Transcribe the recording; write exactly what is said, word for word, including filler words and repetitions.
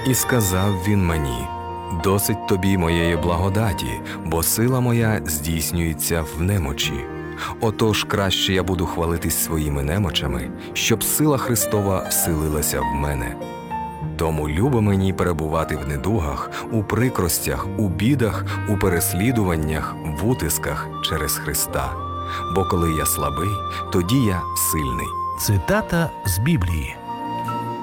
І сказав він мені: «Досить тобі моєї благодаті, бо сила моя здійснюється в немочі. Отож краще я буду хвалитись своїми немочами, щоб сила Христова вселилася в мене. Тому любо мені перебувати в недугах, у прикростях, у бідах, у переслідуваннях, в утисках через Христа. Бо коли я слабий, тоді я сильний». Цитата з Біблії.